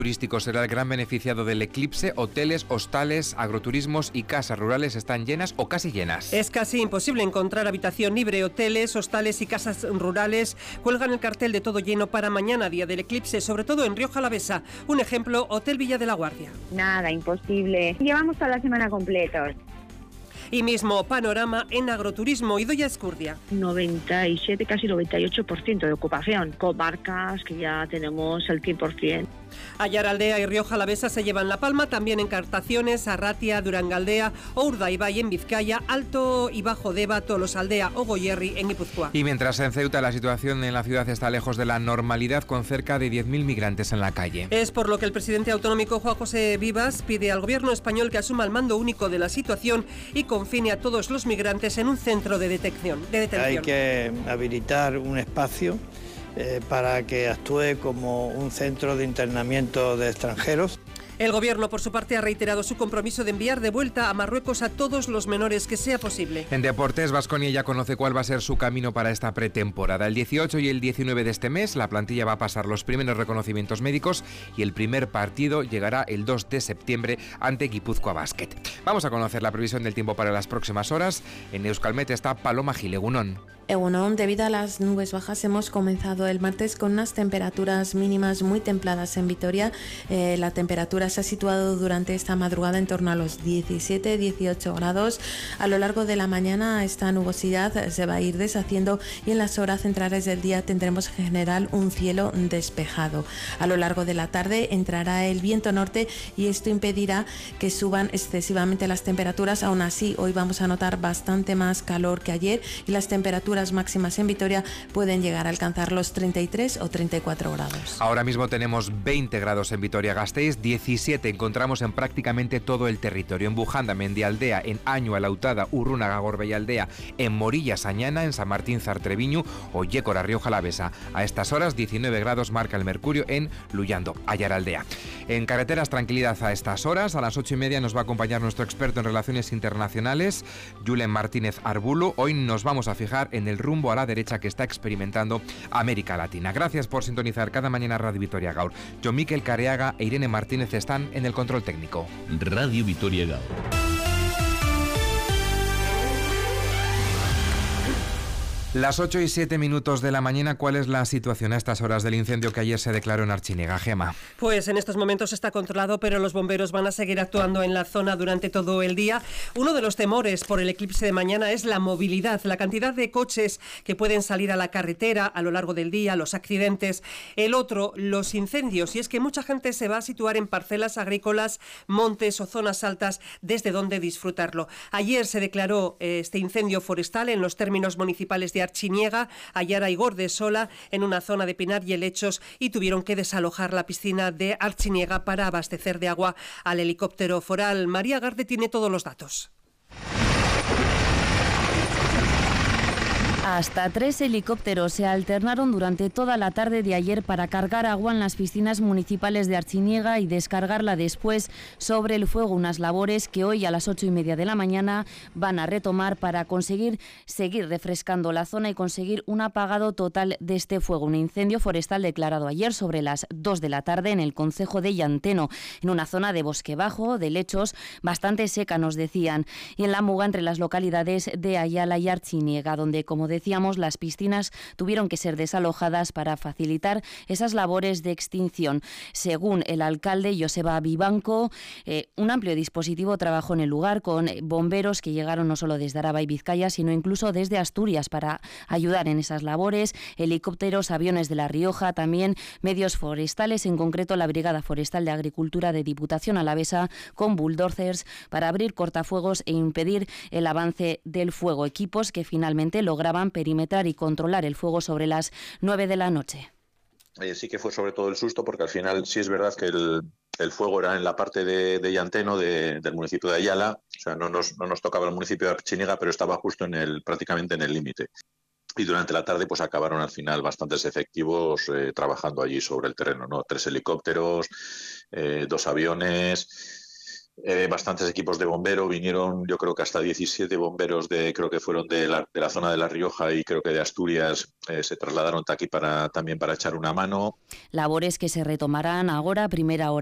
Turístico será el gran beneficiado del eclipse. Hoteles, hostales, agroturismos y casas rurales están llenas o casi llenas. Es casi imposible encontrar habitación libre. Hoteles, hostales y casas rurales cuelgan el cartel de todo lleno para mañana, día del eclipse, sobre todo en Rioja Alavesa. Un ejemplo, Hotel Villa de la Guardia. Nada, imposible. Llevamos toda la semana completos. Y mismo panorama en agroturismo. Idoia Ezcurdia. 97, casi 98% de ocupación. Comarcas que ya tenemos el 100%. Ayaraldea y Rioja Alavesa se llevan la palma, también en Cartaciones, Arratia, Durangaldea o Urdaibai en Vizcaya, Alto y Bajo Deba, Tolosaldea o Goierri en Guipúzcoa. Y mientras en Ceuta la situación en la ciudad está lejos de la normalidad, con cerca de 10.000 migrantes en la calle. Es por lo que el presidente autonómico Juan José Vivas pide al gobierno español que asuma el mando único de la situación y confine a todos los migrantes en un centro de detención. Hay que habilitar un espacio para que actúe como un centro de internamiento de extranjeros. El gobierno, por su parte, ha reiterado su compromiso de enviar de vuelta a Marruecos a todos los menores que sea posible. En deportes, Baskonia ya conoce cuál va a ser su camino para esta pretemporada. El 18 y el 19 de este mes, la plantilla va a pasar los primeros reconocimientos médicos y el primer partido llegará el 2 de septiembre ante Guipúzcoa Basket. Vamos a conocer la previsión del tiempo para las próximas horas. En Euskalmet está Paloma Gil, Egunon. Egunon, debido a las nubes bajas hemos comenzado el martes con unas temperaturas mínimas muy templadas en Vitoria. La temperatura se ha situado durante esta madrugada en torno a los 17-18 grados. A lo largo de la mañana esta nubosidad se va a ir deshaciendo y en las horas centrales del día tendremos en general un cielo despejado. A lo largo de la tarde entrará el viento norte y esto impedirá que suban excesivamente las temperaturas. Aún así, hoy vamos a notar bastante más calor que ayer y las temperaturas máximas en Vitoria pueden llegar a alcanzar los 33 o 34 grados. Ahora mismo tenemos 20 grados en Vitoria-Gasteiz, 17 encontramos en prácticamente todo el territorio. En Bujanda, Mendialdea, en Añua, Lautada, Urrunaga, Gorbeialdea, en Morillas, Añana, en San Martín, Zartreviñu o Yécora, Rioja Alavesa. A estas horas 19 grados marca el mercurio en Luyando, Ayaraldea. En carreteras, tranquilidad a estas horas. A las 8:30 nos va a acompañar nuestro experto en relaciones internacionales, Julen Martínez Arbulu. Hoy nos vamos a fijar en el rumbo a la derecha que está experimentando América Latina. Gracias por sintonizar cada mañana Radio Vitoria Gaur. Yo, Mikel Careaga e Irene Martínez están en el control técnico. Radio Vitoria Gaur. Las 8:07 de la mañana, ¿cuál es la situación a estas horas del incendio que ayer se declaró en Artziniega, Gema? Pues en estos momentos está controlado, pero los bomberos van a seguir actuando en la zona durante todo el día. Uno de los temores por el eclipse de mañana es la movilidad, la cantidad de coches que pueden salir a la carretera a lo largo del día, los accidentes. El otro, los incendios, y es que mucha gente se va a situar en parcelas agrícolas, montes o zonas altas desde donde disfrutarlo. Ayer se declaró este incendio forestal en los términos municipales de Artziniega, Ayara y Gordesola, en una zona de pinar y helechos, y tuvieron que desalojar la piscina de Artziniega para abastecer de agua al helicóptero foral. María Garde tiene todos los datos. Hasta 3 helicópteros se alternaron durante toda la tarde de ayer para cargar agua en las piscinas municipales de Artziniega y descargarla después sobre el fuego, unas labores que hoy a las 8:30 de la mañana van a retomar para conseguir seguir refrescando la zona y conseguir un apagado total de este fuego. Un incendio forestal declarado ayer sobre las 2 de la tarde en el concejo de Llanteno, en una zona de bosque bajo, de lechos, bastante seca, nos decían, y en la muga entre las localidades de Ayala y Artziniega, donde, como decíamos, las piscinas tuvieron que ser desalojadas para facilitar esas labores de extinción. Según el alcalde Joseba Vivanco, un amplio dispositivo trabajó en el lugar con bomberos que llegaron no solo desde Araba y Vizcaya, sino incluso desde Asturias para ayudar en esas labores, helicópteros, aviones de La Rioja, también medios forestales, en concreto la Brigada Forestal de Agricultura de Diputación Alavesa, con bulldozers para abrir cortafuegos e impedir el avance del fuego. Equipos que finalmente lograban perimetrar y controlar el fuego sobre las 9 de la noche. Sí que fue sobre todo el susto, porque al final sí es verdad que el fuego era en la parte de Llanteno, del municipio de Ayala, o sea, no nos tocaba el municipio de Artziniega, pero estaba justo prácticamente en el límite. Y durante la tarde pues acabaron al final bastantes efectivos trabajando allí sobre el terreno, ¿no? 3 helicópteros, 2 aviones, bastantes equipos de bombero, vinieron yo creo que hasta 17 bomberos creo que fueron de la zona de La Rioja y creo que de Asturias, se trasladaron aquí también para echar una mano. Labores que se retomarán ahora a primera hora